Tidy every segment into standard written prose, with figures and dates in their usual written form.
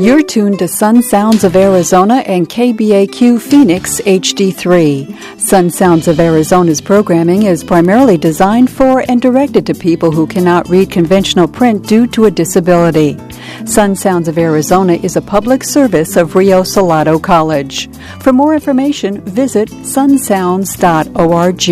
You're tuned to Sun Sounds of Arizona and KBAQ Phoenix HD3. Sun Sounds of Arizona's programming is primarily designed for and directed to people who cannot read conventional print due to a disability. Sun Sounds of Arizona is a public service of Rio Salado College. For more information, visit sunsounds.org.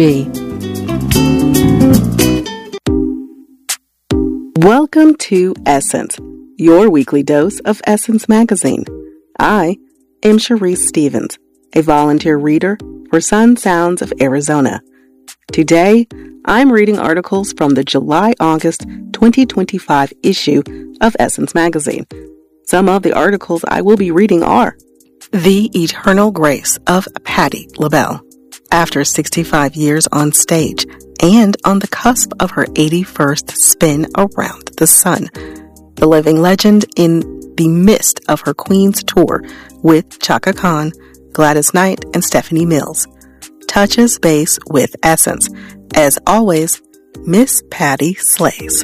Welcome to Essence, your weekly dose of Essence Magazine. I am Sharice Stevens, a volunteer reader for Sun Sounds of Arizona. Today, I'm reading articles from the July-August 2025 issue of Essence Magazine. Some of the articles I will be reading are The Eternal Grace of Patti LaBelle. After 65 years on stage and on the cusp of her 81st spin around the sun, the living legend in the midst of her Queen's tour with Chaka Khan, Gladys Knight, and Stephanie Mills touches base with Essence. As always, Miss Patti slays.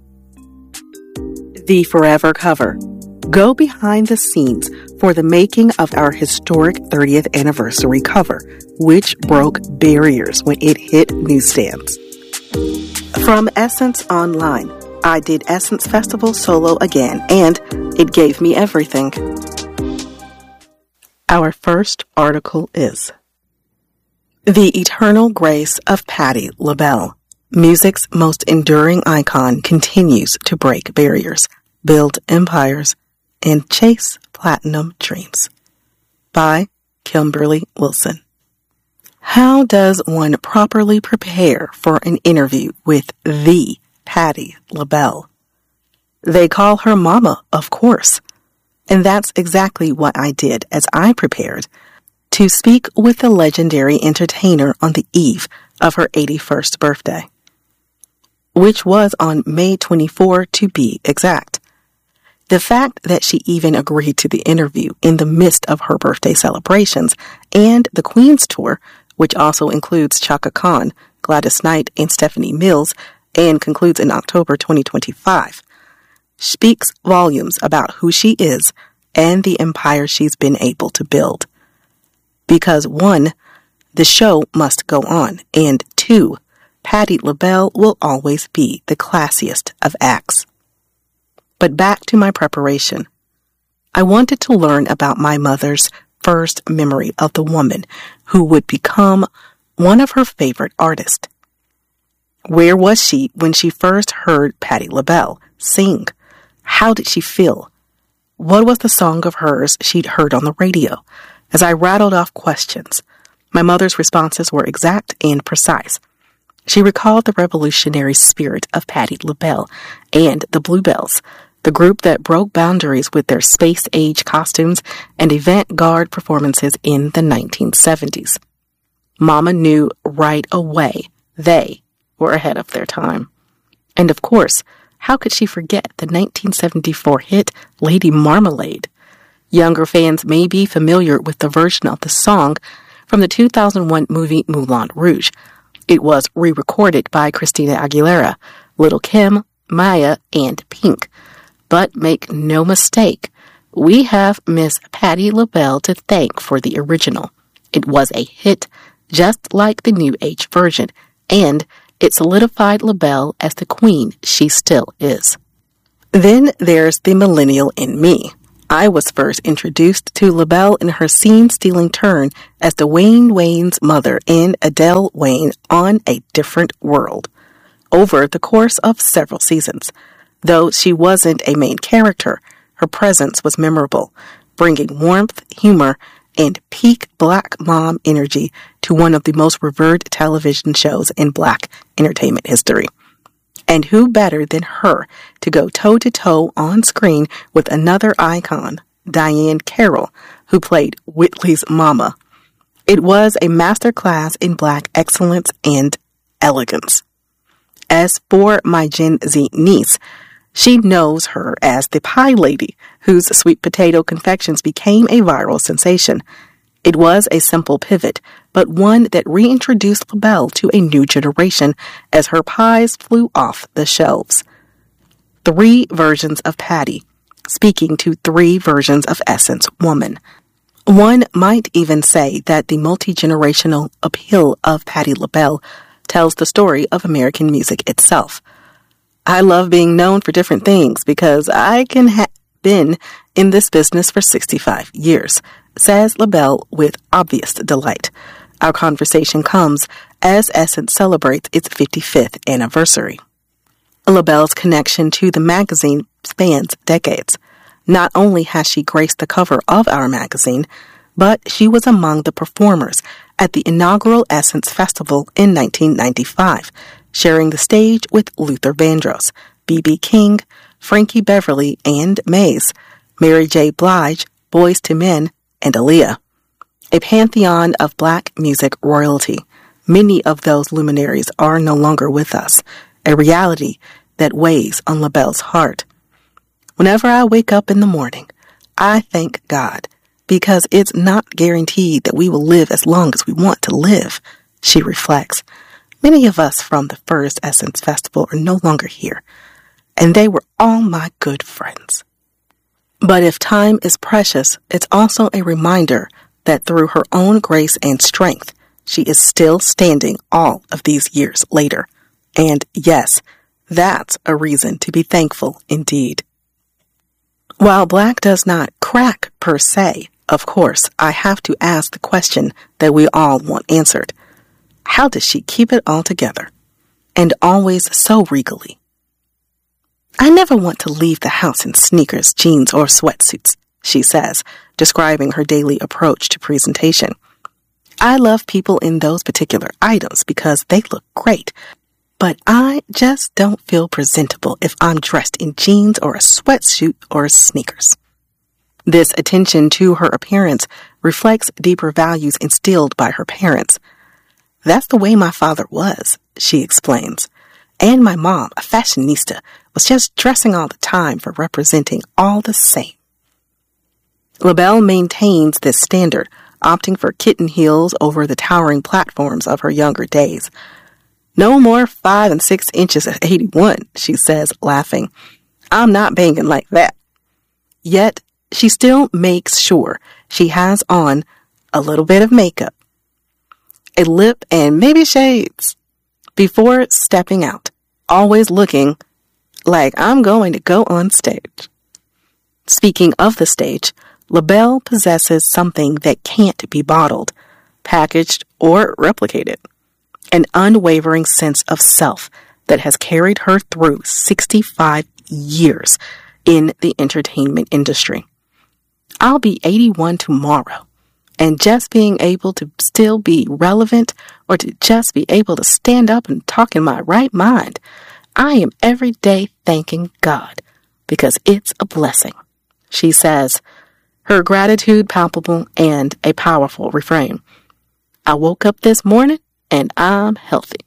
The Forever cover. Go behind the scenes for the making of our historic 30th anniversary cover, which broke barriers when it hit newsstands. From Essence Online, I did Essence Festival solo again, and it gave me everything. Our first article is The Eternal Grace of Patti LaBelle. Music's most enduring icon continues to break barriers, build empires, and chase platinum dreams. By Kimberly Wilson. How does one properly prepare for an interview with the Patti LaBelle? They call her Mama, of course. And that's exactly what I did as I prepared to speak with the legendary entertainer on the eve of her 81st birthday, which was on May 24 to be exact. The fact that she even agreed to the interview in the midst of her birthday celebrations and the Queen's tour, which also includes Chaka Khan, Gladys Knight, and Stephanie Mills, and concludes in October 2025, speaks volumes about who she is and the empire she's been able to build. Because 1, the show must go on, and 2, Patti LaBelle will always be the classiest of acts. But back to my preparation. I wanted to learn about my mother's first memory of the woman who would become one of her favorite artists. Where was she when she first heard Patti LaBelle sing? How did she feel? What was the song of hers she'd heard on the radio? As I rattled off questions, my mother's responses were exact and precise. She recalled the revolutionary spirit of Patti LaBelle and the Bluebells, the group that broke boundaries with their space-age costumes and avant-garde performances in the 1970s. Mama knew right away they were ahead of their time. And of course, how could she forget the 1974 hit Lady Marmalade? Younger fans may be familiar with the version of the song from the 2001 movie Moulin Rouge. It was re-recorded by Christina Aguilera, Little Kim, Maya, and Pink. But make no mistake, we have Miss Patti LaBelle to thank for the original. It was a hit, just like the New Age version, and it solidified LaBelle as the queen she still is. Then there's the millennial in me. I was first introduced to LaBelle in her scene-stealing turn as the Wayne's mother in Adele Wayne on A Different World, over the course of several seasons. Though she wasn't a main character, her presence was memorable, bringing warmth, humor, and peak Black mom energy to one of the most revered television shows in Black entertainment history. And who better than her to go toe-to-toe on screen with another icon, Diahann Carroll, who played Whitley's mama. It was a masterclass in Black excellence and elegance. As for my Gen Z niece, she knows her as the Pie Lady, whose sweet potato confections became a viral sensation. It was a simple pivot, but one that reintroduced LaBelle to a new generation as her pies flew off the shelves. 3 versions of Patti, speaking to 3 versions of Essence woman. One might even say that the multi-generational appeal of Patti LaBelle tells the story of American music itself. I love being known for different things because I can have been in this business for 65 years, says LaBelle with obvious delight. Our conversation comes as Essence celebrates its 55th anniversary. LaBelle's connection to the magazine spans decades. Not only has she graced the cover of our magazine, but she was among the performers at the inaugural Essence Festival in 1995, sharing the stage with Luther Vandross, B.B. King, Frankie Beverly and Maze, Mary J. Blige, Boyz II Men, and Aaliyah. A pantheon of black music royalty. Many of those luminaries are no longer with us, a reality that weighs on LaBelle's heart. Whenever I wake up in the morning, I thank God because it's not guaranteed that we will live as long as we want to live, she reflects. Many of us from the first Essence Festival are no longer here, and they were all my good friends. But if time is precious, it's also a reminder that through her own grace and strength, she is still standing all of these years later. And yes, that's a reason to be thankful indeed. While black does not crack per se, of course, I have to ask the question that we all want answered. How does she keep it all together? And always so regally. I never want to leave the house in sneakers, jeans, or sweatsuits, she says, describing her daily approach to presentation. I love people in those particular items because they look great, but I just don't feel presentable if I'm dressed in jeans or a sweatsuit or sneakers. This attention to her appearance reflects deeper values instilled by her parents. That's the way my father was, she explains. And my mom, a fashionista, was just dressing all the time for representing all the same. LaBelle maintains this standard, opting for kitten heels over the towering platforms of her younger days. No more 5 and 6 inches at 81, she says, laughing. I'm not banging like that. Yet, she still makes sure she has on a little bit of makeup, a lip, and maybe shades before stepping out, always looking like I'm going to go on stage. Speaking of the stage, LaBelle possesses something that can't be bottled, packaged, or replicated. An unwavering sense of self that has carried her through 65 years in the entertainment industry. I'll be 81 tomorrow, and just being able to still be relevant or to just be able to stand up and talk in my right mind, I am every day thanking God because it's a blessing, she says, her gratitude palpable and a powerful refrain. I woke up this morning and I'm healthy.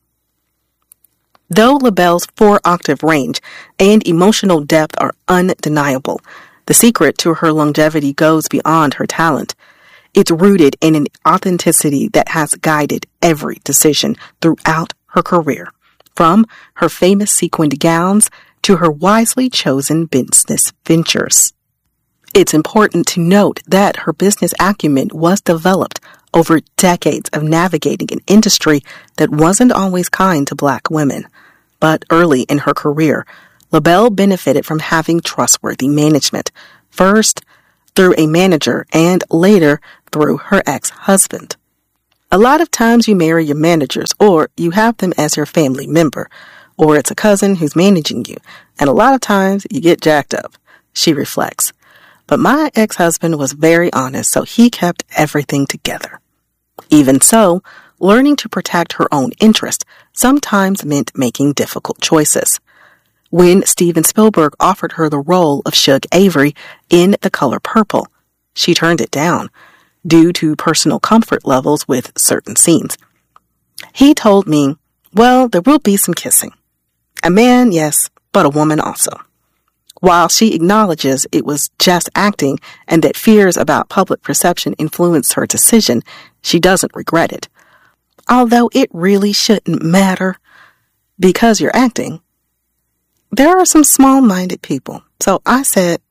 Though LaBelle's 4-octave range and emotional depth are undeniable, the secret to her longevity goes beyond her talent. It's rooted in an authenticity that has guided every decision throughout her career, from her famous sequined gowns to her wisely chosen business ventures. It's important to note that her business acumen was developed over decades of navigating an industry that wasn't always kind to black women. But early in her career, LaBelle benefited from having trustworthy management, first through a manager and later through her ex-husband. A lot of times you marry your managers, or you have them as your family member, or it's a cousin who's managing you, and a lot of times you get jacked up, she reflects. But my ex-husband was very honest, so he kept everything together. Even so, learning to protect her own interest sometimes meant making difficult choices. When Steven Spielberg offered her the role of Shug Avery in The Color Purple, she turned it down due to personal comfort levels with certain scenes. He told me, well, there will be some kissing. A man, yes, but a woman also. While she acknowledges it was just acting and that fears about public perception influenced her decision, she doesn't regret it. Although it really shouldn't matter because you're acting. There are some small-minded people, so I said,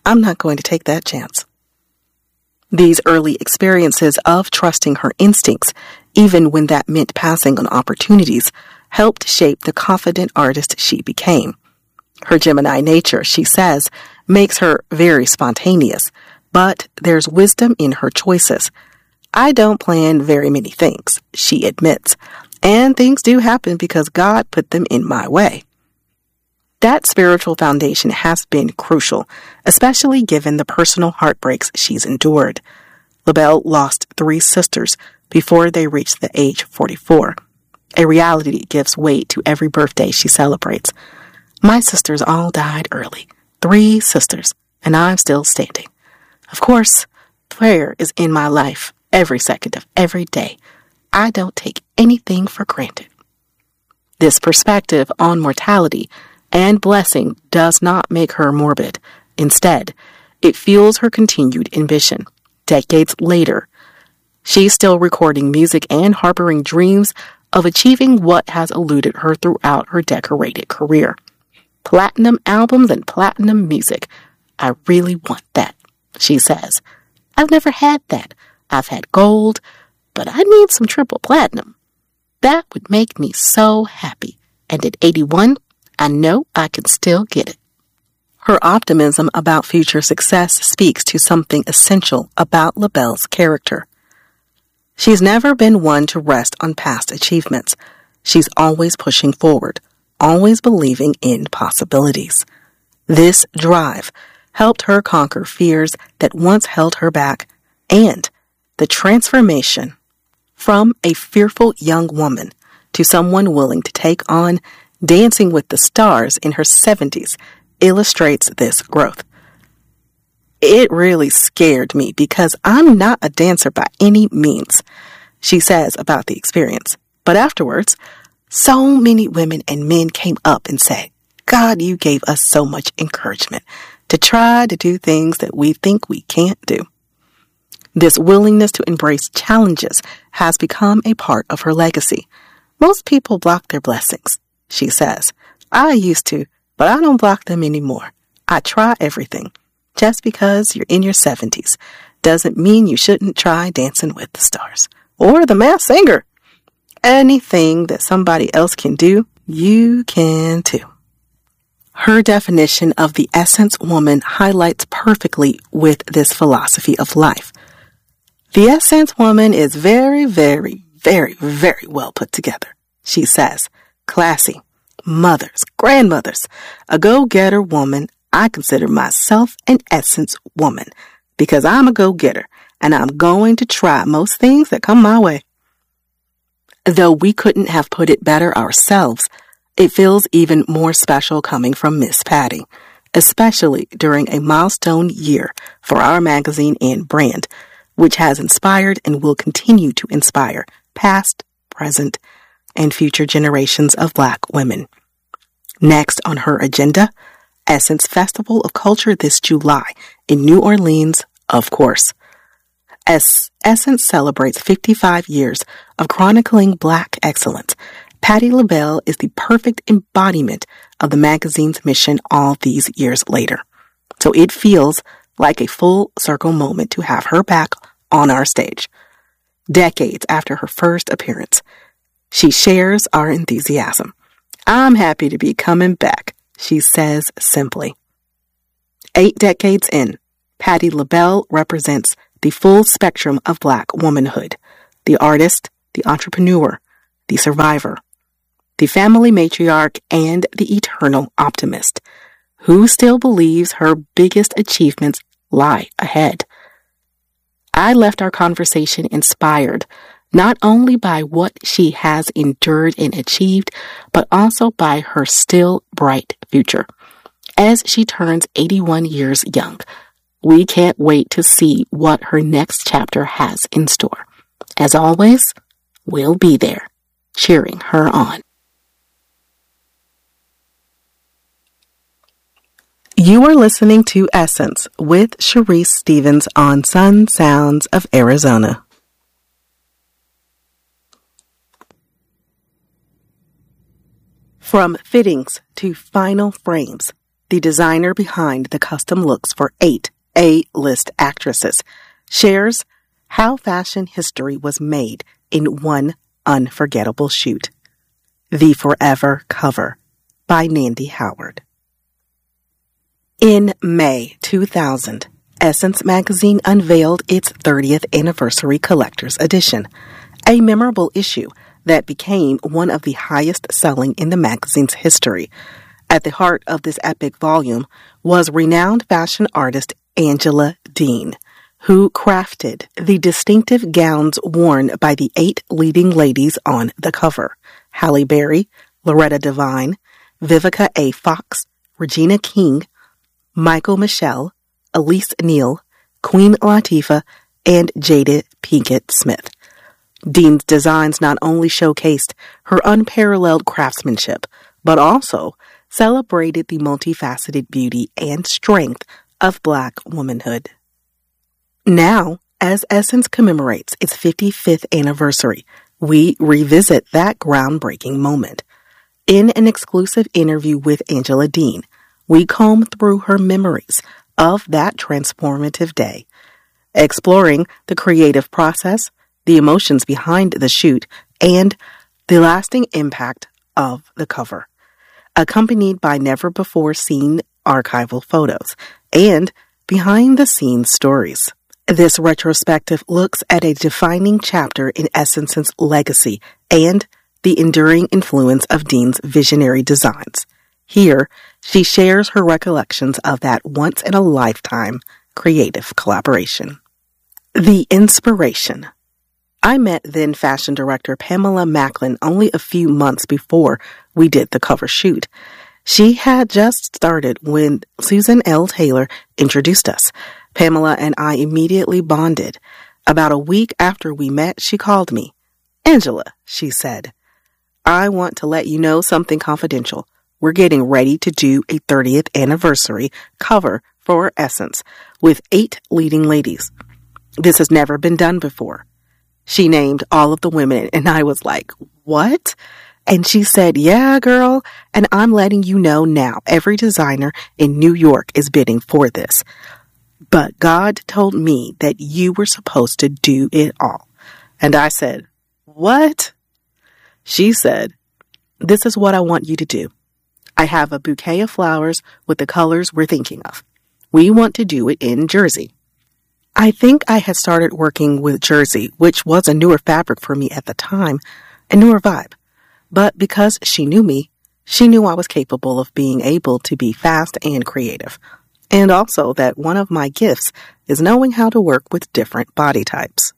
I'm not going to take that chance. These early experiences of trusting her instincts, even when that meant passing on opportunities, helped shape the confident artist she became. Her Gemini nature, she says, makes her very spontaneous, but there's wisdom in her choices. I don't plan very many things, she admits, and things do happen because God put them in my way. That spiritual foundation has been crucial, especially given the personal heartbreaks she's endured. LaBelle lost 3 sisters before they reached the age of 44. A reality that gives weight to every birthday she celebrates. My sisters all died early. 3 sisters, and I'm still standing. Of course, prayer is in my life every second of every day. I don't take anything for granted. This perspective on mortality and blessing does not make her morbid. Instead, it fuels her continued ambition. Decades later, she's still recording music and harboring dreams of achieving what has eluded her throughout her decorated career. Platinum albums and platinum music. I really want that, she says. I've never had that. I've had gold, but I need some triple platinum. That would make me so happy. And at 81, I know I can still get it. Her optimism about future success speaks to something essential about LaBelle's character. She's never been one to rest on past achievements. She's always pushing forward, always believing in possibilities. This drive helped her conquer fears that once held her back, and the transformation from a fearful young woman to someone willing to take on Dancing with the Stars in her 70s illustrates this growth. It really scared me because I'm not a dancer by any means, she says about the experience. But afterwards, so many women and men came up and said, God, you gave us so much encouragement to try to do things that we think we can't do. This willingness to embrace challenges has become a part of her legacy. Most people block their blessings, she says. I used to, but I don't block them anymore. I try everything. Just because you're in your 70s doesn't mean you shouldn't try Dancing with the Stars or The Masked Singer. Anything that somebody else can do, you can too. Her definition of the essence woman highlights perfectly with this philosophy of life. The essence woman is very, very, very, very well put together, she says. Classy, mothers, grandmothers, a go-getter woman. I consider myself an essence woman because I'm a go-getter and I'm going to try most things that come my way. Though we couldn't have put it better ourselves, it feels even more special coming from Miss Patty, especially during a milestone year for our magazine and brand, which has inspired and will continue to inspire past, present, and future generations of Black women. Next on her agenda, Essence Festival of Culture this July in New Orleans, of course. As Essence celebrates 55 years of chronicling Black excellence, Patti LaBelle is the perfect embodiment of the magazine's mission all these years later. So it feels like a full circle moment to have her back on our stage. Decades after her first appearance, she shares our enthusiasm. I'm happy to be coming back, she says simply. 8 decades in, Patti LaBelle represents the full spectrum of Black womanhood, the artist, the entrepreneur, the survivor, the family matriarch, and the eternal optimist, who still believes her biggest achievements lie ahead. I left our conversation inspired not only by what she has endured and achieved, but also by her still bright future. As she turns 81 years young, we can't wait to see what her next chapter has in store. As always, we'll be there, cheering her on. You are listening to Essence with Sharice Stevens on Sun Sounds of Arizona. From fittings to final frames, the designer behind the custom looks for 8 A-list actresses, shares how fashion history was made in one unforgettable shoot. The Forever Cover by Nandy Howard. In May 2000, Essence magazine unveiled its 30th anniversary collector's edition, a memorable issue that became one of the highest selling in the magazine's history. At the heart of this epic volume was renowned fashion artist Angela Dean, who crafted the distinctive gowns worn by the 8 leading ladies on the cover: Halle Berry, Loretta Devine, Vivica A. Fox, Regina King, Michael Michelle, Elise Neal, Queen Latifah, and Jada Pinkett Smith. Dean's designs not only showcased her unparalleled craftsmanship, but also celebrated the multifaceted beauty and strength of Black womanhood. Now, as Essence commemorates its 55th anniversary, we revisit that groundbreaking moment. In an exclusive interview with Angela Dean, we comb through her memories of that transformative day, exploring the creative process, the emotions behind the shoot, and the lasting impact of the cover, accompanied by never-before-seen archival photos and behind-the-scenes stories. This retrospective looks at a defining chapter in Essence's legacy and the enduring influence of Dean's visionary designs. Here, she shares her recollections of that once-in-a-lifetime creative collaboration. The inspiration. I met then fashion director Pamela Macklin only a few months before we did the cover shoot. She had just started when Susan L. Taylor introduced us. Pamela and I immediately bonded. About a week after we met, she called me. "Angela," she said, "I want to let you know something confidential. We're getting ready to do a 30th anniversary cover for Essence with 8 leading ladies. This has never been done before." She named all of the women, and I was like, "What?" And she said, "Yeah, girl, and I'm letting you know now, every designer in New York is bidding for this. But God told me that you were supposed to do it all." And I said, "What?" She said, "This is what I want you to do. I have a bouquet of flowers with the colors we're thinking of. We want to do it in jersey." I think I had started working with jersey, which was a newer fabric for me at the time, a newer vibe. But because she knew me, she knew I was capable of being able to be fast and creative. And also that one of my gifts is knowing how to work with different body types.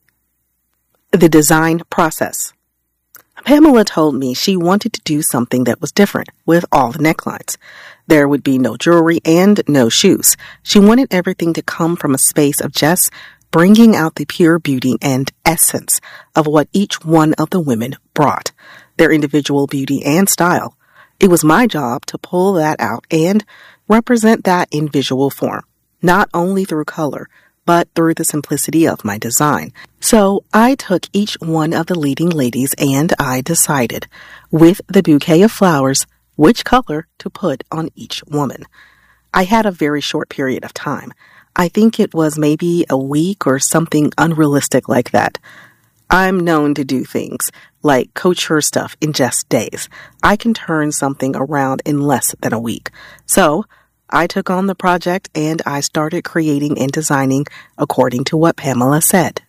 The design process. Pamela told me she wanted to do something that was different with all the necklines. There would be no jewelry and no shoes. She wanted everything to come from a space of just bringing out the pure beauty and essence of what each one of the women brought, their individual beauty and style. It was my job to pull that out and represent that in visual form, not only through color, but through the simplicity of my design. So I took each one of the leading ladies and I decided, with the bouquet of flowers, which color to put on each woman. I had a very short period of time. I think it was maybe a week or something unrealistic like that. I'm known to do things like couture stuff in just days. I can turn something around in less than a week. So I took on the project and I started creating and designing according to what Pamela said.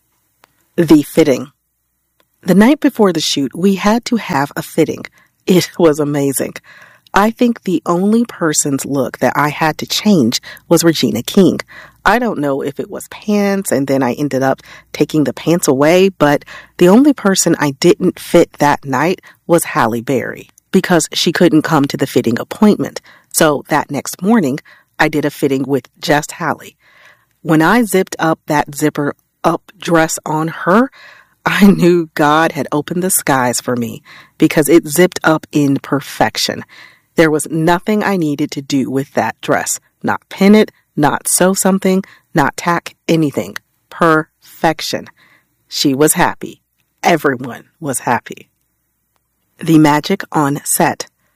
The fitting. The night before the shoot, we had to have a fitting. It was amazing. I think the only person's look that I had to change was Regina King. I don't know if it was pants and then I ended up taking the pants away, but the only person I didn't fit that night was Halle Berry because she couldn't come to the fitting appointment. So that next morning, I did a fitting with just Halle. When I zipped up that zipper up dress on her, I knew God had opened the skies for me because it zipped up in perfection. There was nothing I needed to do with that dress. Not pin it, not sew something, not tack anything. Perfection. She was happy. Everyone was happy. The magic on set.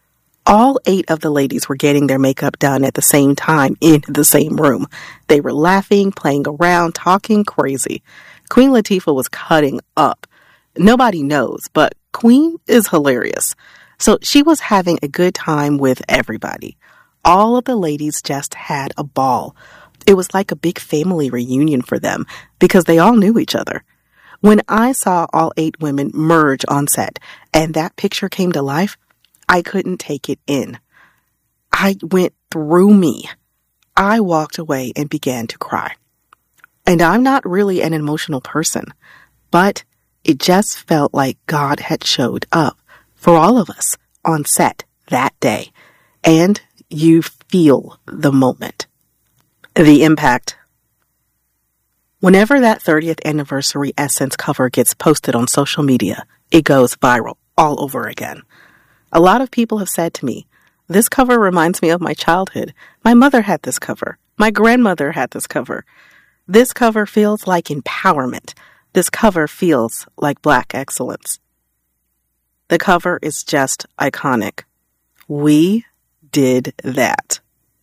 All 8 of the ladies were getting their makeup done at the same time in the same room. They were laughing, playing around, talking crazy. Queen Latifah was cutting up. Nobody knows, but Queen is hilarious. So she was having a good time with everybody. All of the ladies just had a ball. It was like a big family reunion for them because they all knew each other. When I saw all 8 women merge on set and that picture came to life, I couldn't take it in. I went through me. I walked away and began to cry. And I'm not really an emotional person, but it just felt like God had showed up for all of us on set that day. And you feel the moment. The impact. Whenever that 30th anniversary Essence cover gets posted on social media, it goes viral all over again. A lot of people have said to me, this cover reminds me of my childhood. My mother had this cover. My grandmother had this cover. This cover feels like empowerment. This cover feels like Black excellence. The cover is just iconic. We did that.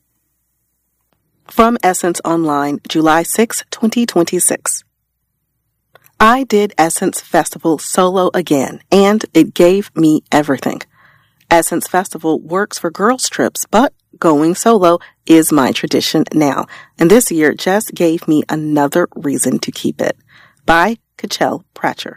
From Essence Online, July 6, 2026. I did Essence Festival solo again, and it gave me everything. Essence Festival works for girls' trips, but going solo is my tradition now, and this year just gave me another reason to keep it. By Cachelle Pratcher.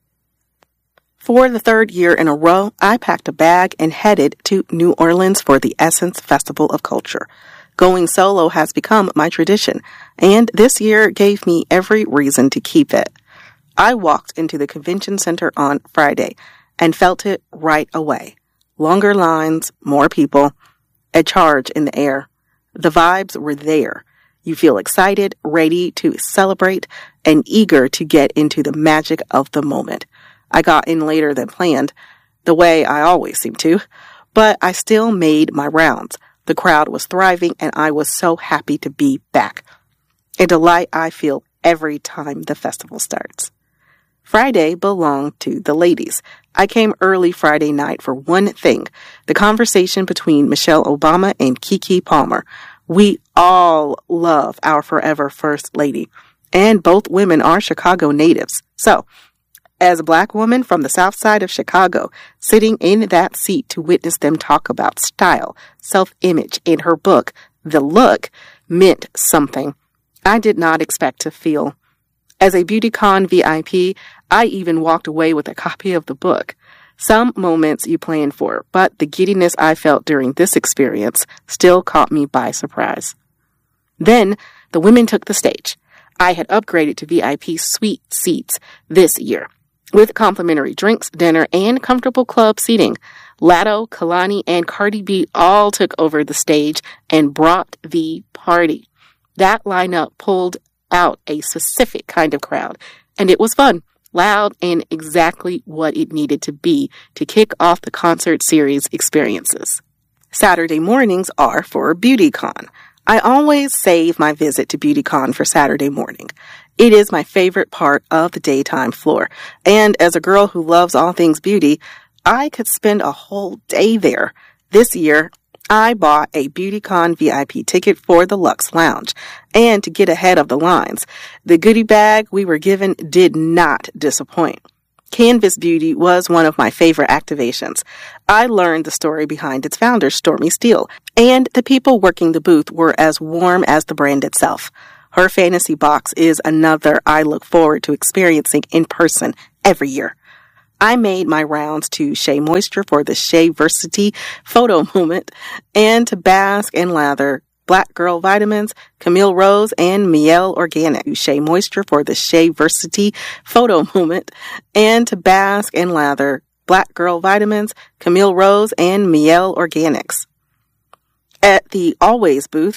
For the 3rd year in a row, I packed a bag and headed to New Orleans for the Essence Festival of Culture. Going solo has become my tradition, and this year gave me every reason to keep it. I walked into the convention center on Friday and felt it right away. Longer lines, more people, a charge in the air. The vibes were there. You feel excited, ready to celebrate, and eager to get into the magic of the moment. I got in later than planned, the way I always seem to, but I still made my rounds. The crowd was thriving, and I was so happy to be back. A delight I feel every time the festival starts. Friday belonged to the ladies. I came early Friday night for one thing, the conversation between Michelle Obama and Keke Palmer. We all love our forever First Lady, and both women are Chicago natives. So, as a Black woman from the South Side of Chicago, sitting in that seat to witness them talk about style, self-image in her book, The Look, meant something I did not expect to feel. As a BeautyCon VIP, I even walked away with a copy of the book. Some moments you plan for, but the giddiness I felt during this experience still caught me by surprise. Then, the women took the stage. I had upgraded to VIP suite seats this year, with complimentary drinks, dinner, and comfortable club seating. Latto, Kalani, and Cardi B all took over the stage and brought the party. That lineup pulled out a specific kind of crowd, and it was fun, loud, and exactly what it needed to be to kick off the concert series experiences. Saturday mornings are for BeautyCon. I always save my visit to BeautyCon for Saturday morning. It is my favorite part of the daytime floor, and as a girl who loves all things beauty, I could spend a whole day there. This year, I bought a BeautyCon VIP ticket for the Luxe Lounge, and to get ahead of the lines, the goodie bag we were given did not disappoint. Canvas Beauty was one of my favorite activations. I learned the story behind its founder, Stormy Steele, and the people working the booth were as warm as the brand itself. Her fantasy box is another I look forward to experiencing in person every year. I made my rounds to Shea Moisture for the Shea Versity photo moment and to Bask and Lather Black Girl Vitamins, Camille Rose, and Miel Organic. To Shea Moisture for the Shea Versity photo moment and to Bask and Lather Black Girl Vitamins, Camille Rose, and Miel Organics. At the Always booth,